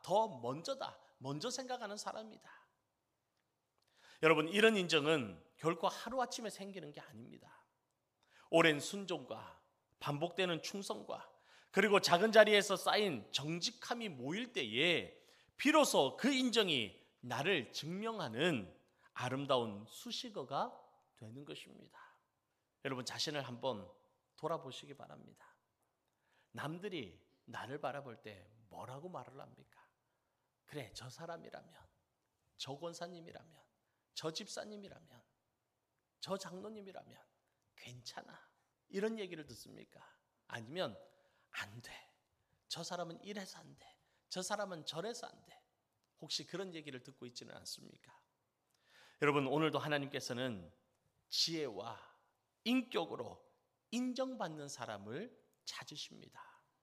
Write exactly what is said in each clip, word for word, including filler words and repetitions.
더 먼저다. 먼저 생각하는 사람이다. 여러분, 이런 인정은 결코 하루아침에 생기는 게 아닙니다. 오랜 순종과 반복되는 충성과 그리고 작은 자리에서 쌓인 정직함이 모일 때에 비로소 그 인정이 나를 증명하는 아름다운 수식어가 되는 것입니다. 여러분, 자신을 한번 돌아보시기 바랍니다. 남들이 나를 바라볼 때 뭐라고 말을 합니까? 그래, 저 사람이라면, 저 권사님이라면, 저 집사님이라면, 저 장로님이라면 괜찮아, 이런 얘기를 듣습니까? 아니면 안 돼, 저 사람은 이래서 안 돼, 저 사람은 저래서 안 돼, 혹시 그런 얘기를 듣고 있지는 않습니까? 여러분, 오늘도 하나님께서는 지혜와 인격으로 인정받는 사람을 찾으십니다.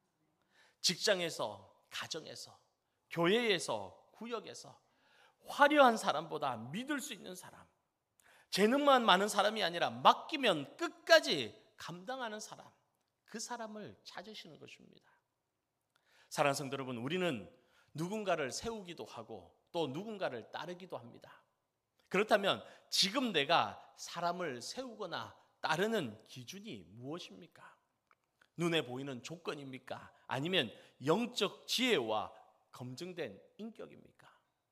직장에서, 가정에서, 교회에서, 구역에서 화려한 사람보다 믿을 수 있는 사람, 재능만 많은 사람이 아니라 맡기면 끝까지 감당하는 사람, 그 사람을 찾으시는 것입니다. 사랑하는 성도 여러분, 우리는 누군가를 세우기도 하고 또 누군가를 따르기도 합니다. 그렇다면 지금 내가 사람을 세우거나 따르는 기준이 무엇입니까? 눈에 보이는 조건입니까? 아니면 영적 지혜와 검증된 인격입니까?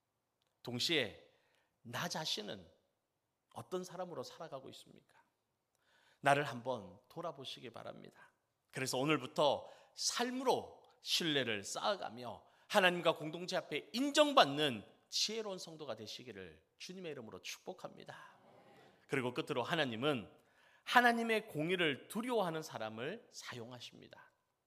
동시에 나 자신은 어떤 사람으로 살아가고 있습니까? 나를 한번 돌아보시기 바랍니다. 그래서 오늘부터 삶으로 신뢰를 쌓아가며 하나님과 공동체 앞에 인정받는 지혜로운 성도가 되시기를 주님의 이름으로 축복합니다. 그리고 끝으로 하나님은 하나님의 공의를 두려워하는 사람을 사용하십니다.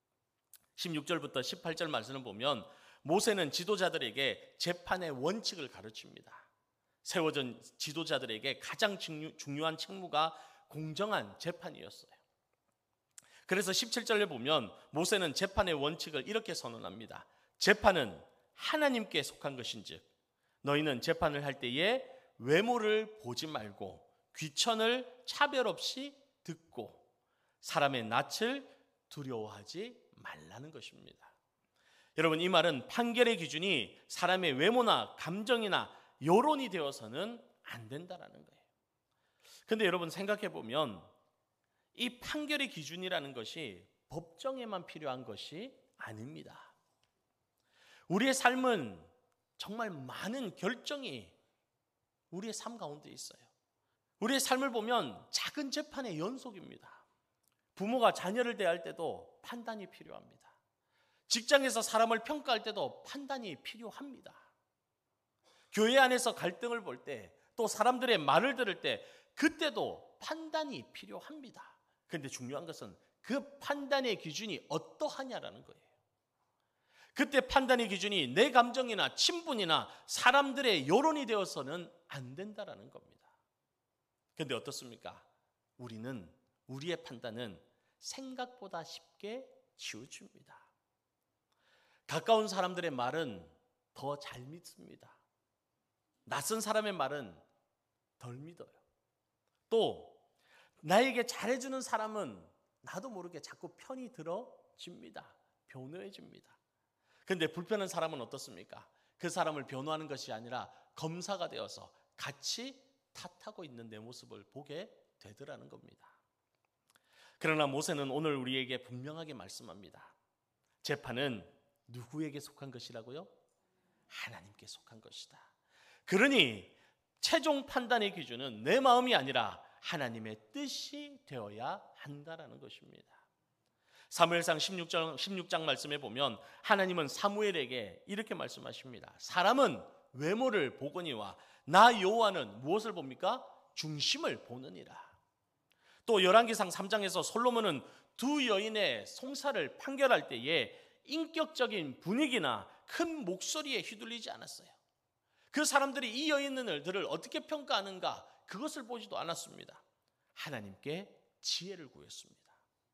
십육 절부터 십팔 절 말씀을 보면 모세는 지도자들에게 재판의 원칙을 가르칩니다. 세워진 지도자들에게 가장 중요한 책무가 공정한 재판이었어요. 그래서 십칠 절에 보면 모세는 재판의 원칙을 이렇게 선언합니다. 재판은 하나님께 속한 것인즉 너희는 재판을 할 때에 외모를 보지 말고 귀천을 차별 없이 듣고 사람의 낯을 두려워하지 말라는 것입니다. 여러분, 이 말은 판결의 기준이 사람의 외모나 감정이나 여론이 되어서는 안 된다라는 거예요. 그런데 여러분, 생각해 보면 이 판결의 기준이라는 것이 법정에만 필요한 것이 아닙니다. 우리의 삶은 정말 많은 결정이 우리의 삶 가운데 있어요. 우리의 삶을 보면 작은 재판의 연속입니다. 부모가 자녀를 대할 때도 판단이 필요합니다. 직장에서 사람을 평가할 때도 판단이 필요합니다. 교회 안에서 갈등을 볼 때, 또 사람들의 말을 들을 때 그때도 판단이 필요합니다. 그런데 중요한 것은 그 판단의 기준이 어떠하냐라는 거예요. 그때 판단의 기준이 내 감정이나 친분이나 사람들의 여론이 되어서는 안 된다라는 겁니다. 그런데 어떻습니까? 우리는 우리의 판단은 생각보다 쉽게 치우칩니다. 가까운 사람들의 말은 더 잘 믿습니다. 낯선 사람의 말은 덜 믿어요. 또 나에게 잘해주는 사람은 나도 모르게 자꾸 편이 들어집니다. 변호해집니다. 그런데 불편한 사람은 어떻습니까? 그 사람을 변호하는 것이 아니라 검사가 되어서 같이 탓하고 있는 내 모습을 보게 되더라는 겁니다. 그러나 모세는 오늘 우리에게 분명하게 말씀합니다. 재판은 누구에게 속한 것이라고요? 하나님께 속한 것이다. 그러니 최종 판단의 기준은 내 마음이 아니라 하나님의 뜻이 되어야 한다라는 것입니다. 사무엘상 십육 장, 십육 장 말씀에 보면 하나님은 사무엘에게 이렇게 말씀하십니다. 사람은 외모를 보거니와 나 여호와는 무엇을 봅니까? 중심을 보느니라. 또 열왕기상 삼 장에서 솔로몬은 두 여인의 송사를 판결할 때에 인격적인 분위기나 큰 목소리에 휘둘리지 않았어요. 그 사람들이 이 여인들을 어떻게 평가하는가 그것을 보지도 않았습니다. 하나님께 지혜를 구했습니다.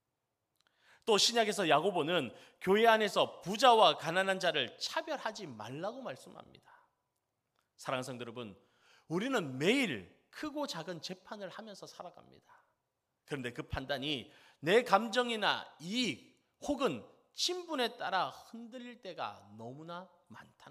또 신약에서 야고보는 교회 안에서 부자와 가난한 자를 차별하지 말라고 말씀합니다. 사랑하는 성도 여러분, 우리는 매일 크고 작은 재판을 하면서 살아갑니다. 그런데 그 판단이 내 감정이나 이익 혹은 친분에 따라 흔들릴 때가 너무나 많다는